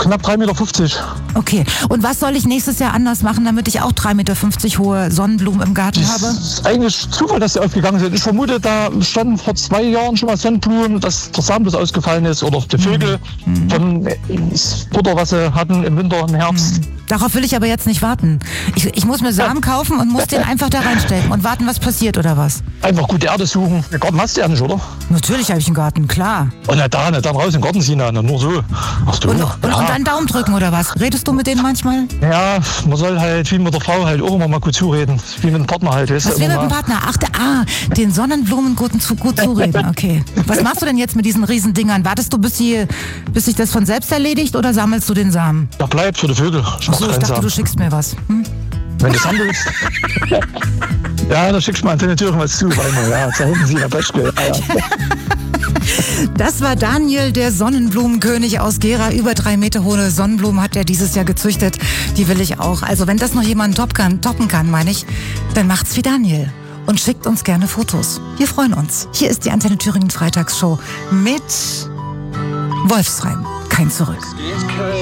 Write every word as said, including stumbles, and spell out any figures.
knapp drei Meter fünfzig. Okay. Und was soll ich nächstes Jahr anders machen, damit ich auch drei Meter fünfzig hohe Sonnenblumen im Garten Das habe? ist eigentlich Zufall, dass die aufgegangen sind. Ich vermute, da standen vor zwei Jahren schon mal Sonnenblumen, dass der Samen bloß ausgefallen ist oder die Vögel mhm. von das Futter, was sie hatten im Winter, im Herbst. Mhm. Darauf will ich aber jetzt nicht warten. Ich, ich muss mir Samen kaufen und muss den einfach da reinstecken und warten, was passiert, oder was? Einfach gute Erde suchen. Den Garten hast du ja nicht, oder? Natürlich habe ich einen Garten, klar. Und na da, na, dann raus in den Garten ziehen, na, nur so. Ach du, und, ja. und, und dann Daumen drücken, oder was? Redest du mit denen manchmal? Ja, man soll halt wie mit der Frau halt auch immer mal gut zureden. Wie mit dem Partner halt. Weißt was, wie mit dem Partner? Ach, der, ah, den Sonnenblumen gut, zu, gut zureden, okay. Was machst du denn jetzt mit diesen Riesendingern? Wartest du, bis, sie, bis sich das von selbst erledigt oder sammelst du den Samen? Ja, bleibt für die Vögel. Ich, Ach so, ich dachte, Samen. Du schickst mir was. Hm? Wenn du es haben willst. Ja, dann schickst du mal an den Türen was zu. Weil, ja, da hinten sie in der Beschke. Ja, ja. Das war Daniel, der Sonnenblumenkönig aus Gera. Über drei Meter hohe Sonnenblumen hat er dieses Jahr gezüchtet. Die will ich auch. Also wenn das noch jemand top kann, toppen kann, meine ich, dann macht's wie Daniel. Und schickt uns gerne Fotos. Wir freuen uns. Hier ist die Antenne Thüringen Freitagsshow mit Wolfsheim. Kein Zurück.